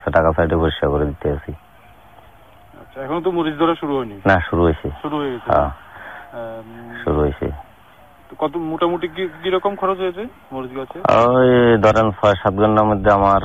টাকা সাইডে পরিষ্কার করে দিতে আছি। আচ্ছা, এখনো তো মরিচ ধরা শুরু হয়নি? না, শুরু হয়েছে। শুরু হয়ে গেছে? হ্যাঁ, শুরু হয়েছে। কত মোটামুটি কিরকম খরচ হয়েছে মরিচ গাছে? ওই ধরেন 6-7 ঘন্টার মধ্যে আমার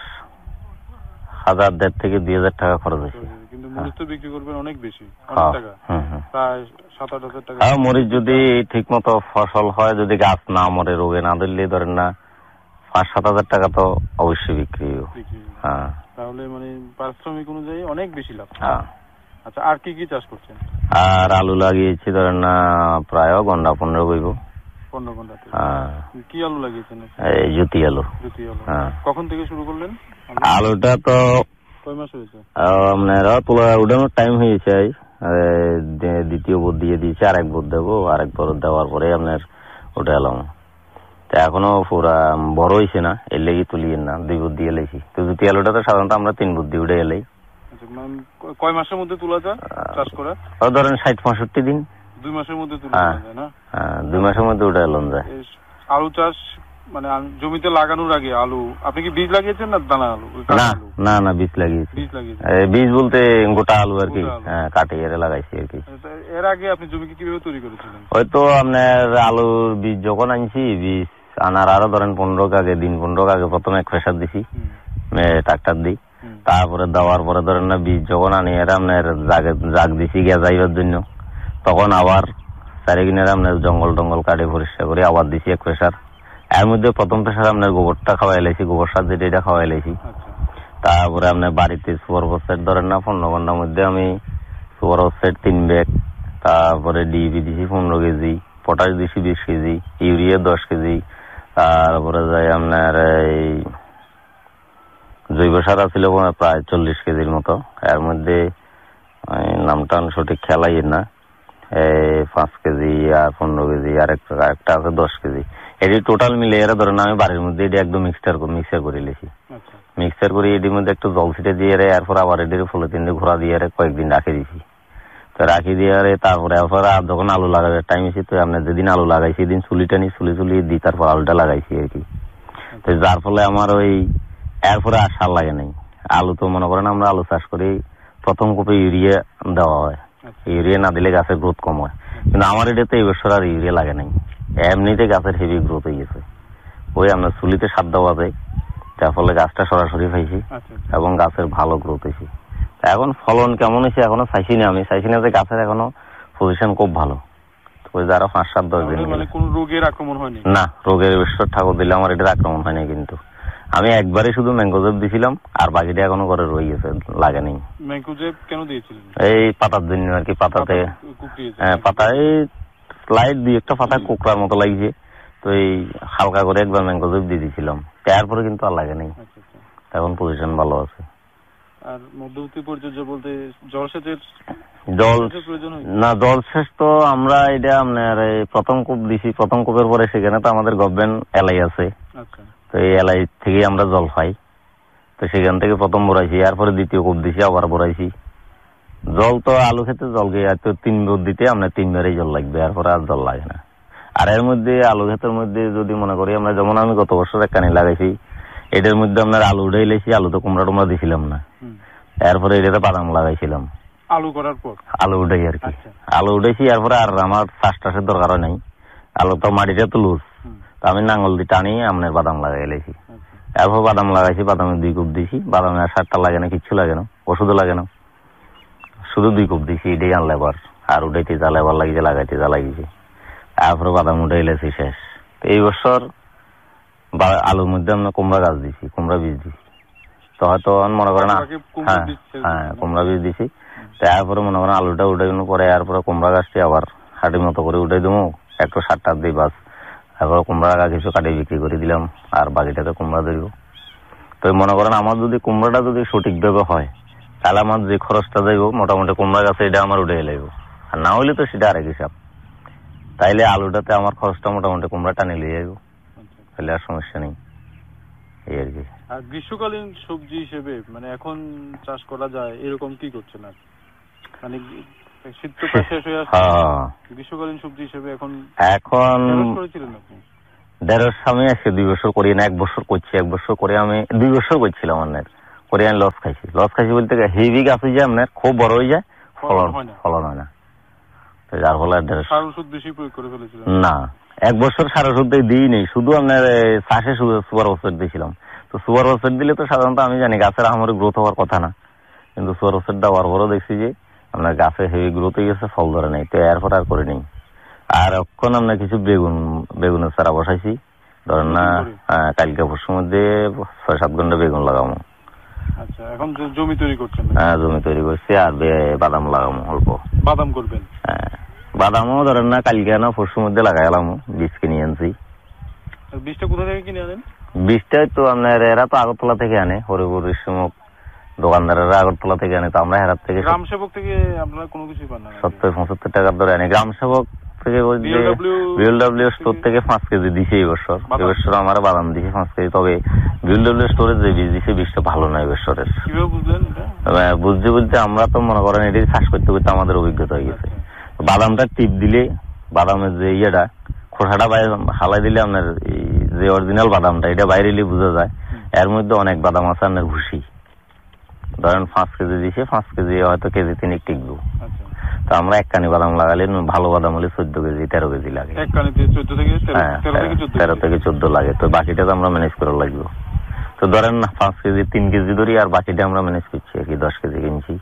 1,500 থেকে 2,000 টাকা খরচ হয়েছে। কিন্তু মরিচ তো বিক্রি করবেন অনেক বেশি, অনেক টাকা, প্রায় 7-8 হাজার টাকা। হ্যাঁ, মরিচ যদি ঠিক মতো ফসল হয়, যদি গাছ না মরে, রোগে না ধরলে ধরেন না 5-7 হাজার টাকা তো অবশ্যই বিক্রি হবে। হ্যাঁ, তাহলে মানে পারিশ্রমিক অনুযায়ী অনেক বেশি লাভ। হ্যাঁ। আচ্ছা, আর কি কি চাষ করছেন? আর আলু লাগিয়েছি ধরেন না প্রায় 15 বইব। 15 ঘন্টা? হ্যাঁ। কি আলু লাগিয়েছেন? এই জ্যোতি আলু। জ্যোতি আলু। হ্যাঁ। কখন থেকে শুরু করলেন? আলুটা তো কয় মাস হয়েছে? আপনার তোলা উঠানোর টাইম হয়েছে। দ্বিতীয় বোধ দিয়ে দিয়েছি, আরেক বোধ দেবো, আরেক বোধ দেওয়ার পরে আপনার উঠে এলাম। তা এখনো পুরা বড় হয়েছে না, এর লেগে তুলিয়ে না, 2 বোধ দিয়ে এলাইছি। তো জ্যোতি আলুটা তো সাধারণত আমরা 3 বোধ দিয়ে উঠে এলাই। কয় মাসের মধ্যে তোলা যায় চাষ করা? ধরেন 60-65 দিন। 2 মাসের মধ্যে তোলা যায় না? হ্যাঁ, 2 মাসের মধ্যে উঠে এলাম যায়। আলু চাষ মানে জমিতে লাগানোর আগে আলু আপনি কি বীজ লাগিয়েছেন না দানা আলু? না না, বীজ লাগিয়েছি। বীজ বলতে গোটা আলু আর কি, কাটে এর লাগাইছি আর কি। এর আগে আপনি জমিকে কিভাবে তৈরি করেছিলেন? হয়তো আপনার আলুর বীজ যখন আনছি, বীজ আনার আরো ধরেন 15 আগে প্রথমে এক ফেসার দিছি ট্রাক্টর দিই। তারপরে দেওয়ার পরে ধরেন না বীজ যখন আনি এর আপনার জাগ দিছি গিয়া যাইবার জন্য, তখন আবার চারিদিনের আপনার জঙ্গল টঙ্গল কাটে পরিষ্কার করে আবার দিছি এক ফেসার। এর মধ্যে প্রথম ফেসার আপনার গোবরটা খাওয়াই লাইছি, গোবর সার যেটা এটা খাওয়াই লাইছি। তারপরে আপনার বাড়িতে সুপার ফসফেট ধরেন না 15 ঘন্টার মধ্যে আমি সুপার ফসফেট 3 ব্যাগ, তারপরে ডিএপি দিছি 15 কেজি, পটাশ দিছি 20 কেজি, ইউরিয়া 10 কেজি, তারপরে যাই আপনার এই জৈব সার ছিল প্রায় 40 কেজির মতো। এর মধ্যে নামটা সঠিক খেলাই না, 5 কেজি আর 15 কেজি আর একটা আছে 10 কেজি। এটি টোটাল মিলে এরা ধরেন আমি বাড়ির মধ্যে এটি একদম মিক্সার করে লেছি। মিক্সার করে এটির মধ্যে একটু জল ছিটে দিয়ে এরপর আবার এটির পলিথিন দিয়ে ঘোরা দিয়ে কয়েকদিন রাখে দিছি। তো রাখি দিয়ে তারপরে যখন আলু লাগাবে টাইম এসে, তো আপনার যেদিন আলু লাগাইছি এদিন চুলিটা নিয়ে চুলি দিই, তারপর আলুটা লাগাইছি আর কি। তো যার ফলে আমার ওই এরপরে আর সার লাগে নাই। আলু তো মনে করেন আমরা আলু চাষ করি প্রথম কোপে ইউরিয়া দেওয়া হয়, ইউরিয়া না দিলে গাছের গ্রোথ কম হয়। কিন্তু আমার এটাতে এই বছর আর ইউরিয়া লাগে নাই, এমনিতে গাছের হেভি গ্রোথ হয়ে গেছে। ওই আপনার চুলিতে সার দেওয়া যায়, যার ফলে গাছটা সরাসরি পাইছি এবং গাছের ভালো গ্রোথ হয়েছে। এখন ফলন কেমন হয়েছে এখনো চাইছি না, আমি চাইছি না যে গাছের এখনো পজিশন খুব ভালো। ওই যারা 5-7-10 দিন রোগের আক্রমণ হয়নি না? রোগের ঈশ্বর ঠাকুর দিলে আমার এটার আক্রমণ হয়নি। কিন্তু আমি একবারে শুধু ম্যাঙ্গোজেব দিছিলাম, আর বাকিটা এখনো করে রয়ে গেছে, লাগে নেই। ম্যাঙ্গোজেব কেন দিয়েছিলেন? এই পাতার জন্য আর কি, পাতাতে পাতা এই স্লাইড দিয়ে একটা পাতা কোকড়ার মতো লাগছে, তো এই হালকা করে একবার ম্যাঙ্গোজেব দিয়ে দিয়েছিলাম, তারপরে কিন্তু আর লাগে নেই, এখন পজিশন ভালো আছে। আর মধ্যবর্তী পরিচর্যা বলতে জলসেচের জলসেচ তো আমরা এটা আপনার প্রথম কূপ দিছি, প্রথম কূপের পরে সেখানে তো আমাদের গভর্নমেন্ট এলআই আছে, তো এই এলআই থেকে আমরা জল পাই, তো সেখান থেকে প্রথম ভরাইছি, এরপরে দ্বিতীয় কূপ দিছি, আবার ভরাইছি। জল তো আলু খেতে জল গিয়ে 3 বার দিতে আপনার 3 বারই জল লাগবে, এরপরে আর জল লাগে না। আর এর মধ্যে আলু ক্ষেতের মধ্যে যদি মনে করি আমরা, যেমন আমি গত বছর এক কানি লাগাইছি, এটার মধ্যে আপনার আলু উঠাই লেছি, আলু তো কুমড়া টুমড়া দিছিলাম না, এরপরে এটাতে বাদাম লাগাইছিলাম আলু করার পর, আলু উঠাই আর কি। আলু উঠেছি, এরপরে আর আমার চাষ টাষের দরকার নাই, আলু তো মাটিটা তো লুজ, তো আমি নাঙ্গল দিয়ে টানি আপনার বাদাম লাগাই লেছি। এরপর বাদাম লাগাইছি, বাদামে 2 কূপ দিছি, বাদামে আর সারটা লাগে না, কিচ্ছু লাগে না, ওষুধও লাগে না, শুধু 2 কূপ দিছি, এটাই আন লেবার, আর উঠাইতে যা লেবার লাগিয়েছে, লাগাইতে যা লাগিয়েছে, তারপরে বাদাম উঠাই লেছি শেষ। এই বছর আলুর মধ্যে আমরা কুমড়া গাছ দিছি, কুমড়া বীজ দিছি, তো হয়তো মনে করেন হ্যাঁ কুমড়া বীজ দিছি। তারপরে মনে করেন আলুটা উঠে পরে এরপরে কুমড়া গাছটি আবার হাঁটির মতো করে উঠে দেবো, একটু সারটা দিই বাস, তারপরে কুমড়া গাছ কিছু কাটিয়ে বিক্রি করে দিলাম, আর বাকিটাতে কুমড়া ধরব। তো মনে করেন আমার যদি কুমড়াটা যদি সঠিকভাবে হয়, তাহলে আমার যে খরচটা যাইব মোটামুটি কুমড়া গাছে এটা আমার উঠে লাগবে, আর না হইলে তো সেটা আরেক হিসাব। তাইলে আলুটাতে আমার খরচটা মোটামুটি কুমড়া টানে লিয়ে যাইব, তাহলে আর সমস্যা নেই, এই আর কি। আর গ্রীষ্মকালীন সবজি হিসেবে মানে এখন চাষ করা যায় এরকম কি করছেন আর? মানে শীতকাল শেষ হয়ে আসছে, গ্রীষ্মকালীন সবজি হিসেবে এখন করেছিলেন আপনি? ঢেঁড়স আমি আজকে 2 বছর করি না, 1 বছর করছি, 1 বছর করে আমি 2 বছর করছিলাম, করে আমি লস খাইছি বলতে হেভি গাছ হয়ে যায় আপনার, খুব বড় হয়ে যায়, ফলন হয় না। তো যার ফলে সার ওষুধ বেশি প্রয়োগ করে ফেলেছিলেন? না, 1 বছর সার ওষুধ দিই নেই, শুধু আপনার চাষে সুপার ফসফেট দিয়েছিলাম। তো সুপার ফসফেট দিলে তো সাধারণত আমি জানি গাছের আমার গ্রোথ হওয়ার কথা না, কিন্তু সুপার ফসফেট দেওয়ার পরও দেখছি যে আপনার গাছে হেভি গ্রোথ হয়ে গেছে, ফল ধরে নেই। তো এরপর আর করে নেই। আর এখন আমরা কিছু বেগুনের চারা বসাইছি, ধরেন না কালকে পরশুর মধ্যে 6-7 ঘন্টা বেগুন লাগাবো। আচ্ছা, এখন জমি তৈরি করছেন? হ্যাঁ, জমি তৈরি করছি, আর বাদাম লাগাবো অল্প। বাদাম করবেন? হ্যাঁ, বাদামও ধরেন না কালকে না পরশুর মধ্যে লাগাই এলাম, বীজ কিনে আনছি। বীজটা কোথা থেকে কিনে আনেন? বীজটাই তো আপনার এরা তো আগরতলা থেকে আনে, হরিপুর সমুখ দোকানদারেরা আগরতলা থেকে আনে, তো আমরা হেরাত থেকে। গ্রাম সেবক থেকে আপনারা কোনো কিছু পান না? 70-75 টাকার ধরে আনে গ্রাম সেবক থেকে। বিএলডব্লিউ স্টোর থেকে 5 কেজি দিছে এই বছর। আমার বাদাম দিছে 5 কেজি। তবে বিএলডব্লিউ স্টোরে যে বীজ দিছে বীজটা ভালো নয় এবছরের। কিভাবে বুঝলেন এটা? বুঝতে বলতে আমরা তো মনে করেন এটি চাষ করতে করতে আমাদের অভিজ্ঞতা হয়ে গেছে। বাদামটা টিপ দিলে বাদামের যে ইয়েটা খোসাটা হালাই দিলে আপনার যে অরিজিনাল বাদামটা এটা বাইরে বোঝা যায়। এর মধ্যে অনেক বাদাম আছে আপনার ভুসি। ধরেন 5 কেজি দিছে, 5 কেজি হয়তো কেজি 3 টিকবো। তো আমরা 1 কানি বাদাম লাগালে ভালো বাদাম হলে 14 কেজি 13 কেজি লাগে। 1 কানিতে 14 থেকে 13 থেকে 14 লাগে। তো বাকিটা তো আমরা ম্যানেজ করা লাগবে। তো ধরেন না 5 কেজি 3 কেজি ধরি, আর বাকিটা আমরা ম্যানেজ করছি আর কি 10 কেজি কিনছি।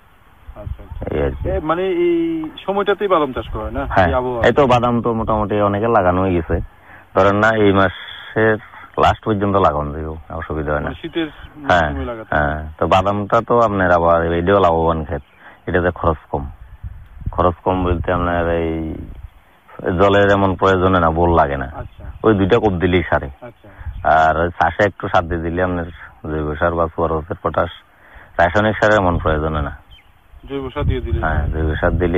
মানে এই সময়টাতেই বাদাম চাষ করা হয় না? এই তো বাদাম তো মোটামুটি অনেকে লাগানো হয়ে গেছে। ধরেন না এই মাসের লাস্ট পর্যন্ত লাগানো যাবে, অসুবিধা হয় না। শীতের মৌসুমে লাগাতে? হ্যাঁ, তো বাদামটা তো আপনার আবার এটাও লাভবান ক্ষেত। এটাতে খরচ কম বলতে আপনার এই জলের এমন প্রয়োজনে না, বোল লাগে না। ওই 2টা কোপ দিলেই সারে। আর চাষে একটু সার দিয়ে দিলে আপনার জৈব সার বা সুপার ফসফেট, পটাশ, রাসায়নিক সারের এমন প্রয়োজনে না। জৈব সার দিয়ে দিলে? হ্যাঁ, জৈব সার দিলে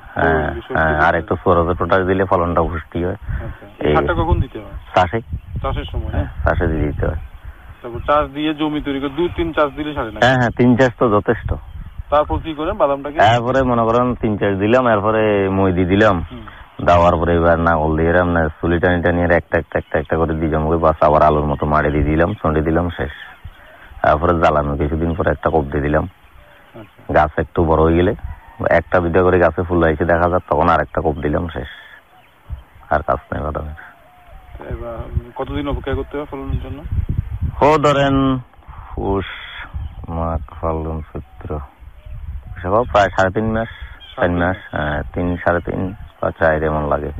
আর একটু সুপার ফসফেট, পটাশ দিলে ফলনটা পুষ্টি হয়। এই সারটা কখন দিতে হয়? চাষের সময়? চাষে দিয়ে দিতে হয়। তারপর চাষ দিয়ে জমি তৈরি করে 2-3 চাষ দিলে সারে না? হ্যাঁ, 3 চাষ তো যথেষ্ট। তারপর কি করেন বাদামটাকে? এরপরে মনে করেন 3 চাষ দিলাম, এরপরে মই দিয়ে দিলাম। দেওয়ার পরে এবার নাঙল দিয়ে আপনার চুলি টানি একটা করে দিয়ে জমকে বাস আবার আলুর মতো মাড়ে দিয়ে দিলাম, ছন্ডে দিলাম, শেষ। তারপরে জ্বালানো কিছুদিন পরে একটা কোপ দিয়ে দিলাম। গাছ একটু বড় হয়ে গেলে 1-2টা করে গাছে ফুল হয়েছে দেখা যায়, তখন আর একটা কোপ দিলাম, শেষ। আর কাজ নেই বাদামের। কতদিন অপেক্ষা করতে হবে ফলনের জন্য? ধরেন পৌষ, মাঘ, ফাল্গুন, চৈত্র, প্রায় 3.5 মাস, 4 মাস। 3-3.5 বা 4 এমন লাগে।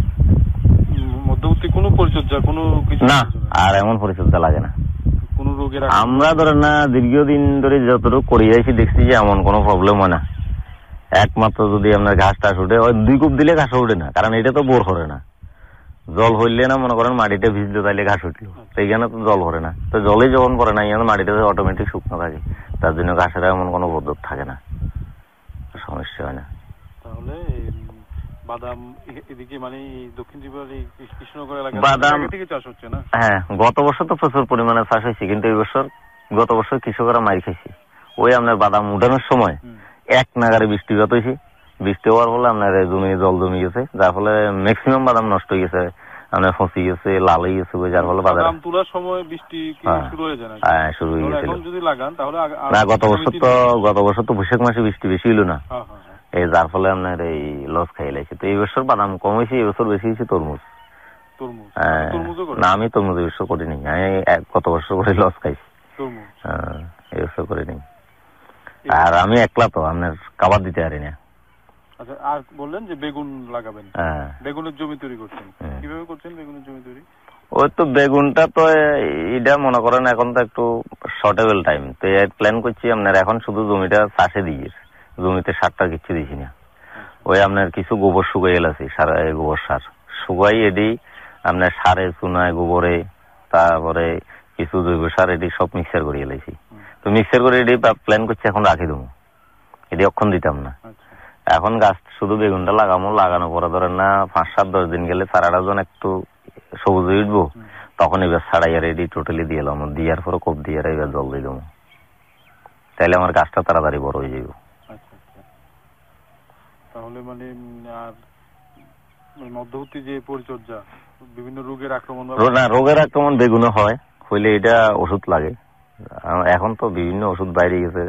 মধ্যবর্তী কোনো পরিচর্যা কোনো কিছু না, আর এমন পরিচর্যা লাগে না। কোন রোগের আমরা ধরেন না দীর্ঘদিন ধরে যতটুকু করে যাইছি দেখছি যে এমন কোনো প্রবলেম হয় না। একমাত্র যদি আপনার ঘাস টাস উঠে, ওই 2 কূপ দিলে ঘাস উঠে না, কারণ এটা তো বোর করে না। জল হইলে না মনে করেন মাটিতে ভিজলে তাইলে ঘাস উঠলো, সেইখানে তো জল ভরে না। তো জলে যখন পড়ে না মাটিতে অটোমেটিক শুকনো থাকে, তার জন্য ঘাসের এমন কোনো পদ্ধতি থাকে না, সমস্যা হয় না। তাহলে বাদাম এদিকে মানে দক্ষিণ ত্রিপুরার এই কৃষ্ণনগর এলাকায় বাদাম থেকে চাষ হচ্ছে না? হ্যাঁ, গত বছর তো প্রচুর পরিমাণে চাষ হয়েছে, কিন্তু গত বছর কৃষকরা মার খাইছে। ওই আপনার বাদাম উঠানোর সময় 1 নাগারে বৃষ্টিপাত হয়েছে। বৃষ্টি হওয়ার ফলে আপনার জমি জল জমি গেছে, যার ফলে ম্যাক্সিমাম বাদাম নষ্ট হয়ে গেছে, আপনার ফসি গেছে, লাল হয়ে গেছে, যার ফলে বাদাম তোলার সময় বৃষ্টি শুরু হয়ে যায় না? হ্যাঁ, শুরু হয়ে গেছিল। যদি লাগান তাহলে না, গত বছর তো বৈশাখ মাসে বৃষ্টি বেশি হইল না, এই যার ফলে আপনার এই লস খাই লাগছে। তো এই বছর বাদাম কম হয়েছে, এই বছর বেশি হয়েছে তরমুজ। না, আমি তরমুজ এই বছর করিনি, আমি গত বছর করে লস খাইছি, এই বছর করিনি। আর আমি একলা তো আপনার কাবার দিতে পারি না। আচ্ছা, আর বললেন যে বেগুন লাগাবেন, বেগুনের জমি তৈরি করছেন, কিভাবে করছেন বেগুনের জমি তৈরি? ওই তো বেগুনটা তো এটা মনে করেন এখন তো একটু শর্টেবল টাইম, তো প্ল্যান করছি আপনার এখন শুধু জমিটা চাষে দিয়ে, জমিতে সারটা কিচ্ছু দিছি না। ওই আপনার কিছু গোবর শুকাই এলাছি, গোবর সার শুকাই এটি আপনার সারে চুনায় গোবরে, তারপরে কিছু জৈব সার এটি সব মিক্সার করে এলাইছি। তো মিক্সার করে এটি প্ল্যান করছি এখন রাখি দেবো, এটি অক্ষণ দিতাম না। এখন গাছ শুধু বেগুনটা লাগানোর পরে ধরেন না 5-7-10 দিন গেলে চারাটা যখন একটু সবুজ হয়ে উঠবো, তখন এবার ছাড়াই আর এটি টোটালি দিয়ে এলাম, দিয়ার পরে কোপ দিয়ে এবার জল দিয়ে দেবো, তাইলে আমার গাছটা তাড়াতাড়ি বড় হয়ে যাবে। তাহলে মানে আর মধ্যবর্তী যে পরিচর্যা বিভিন্ন রোগের আক্রমণ বেগুনে হয়, হইলে এটা ওষুধ লাগে, এখন তো বিভিন্ন ওষুধ বাইরে গেছে,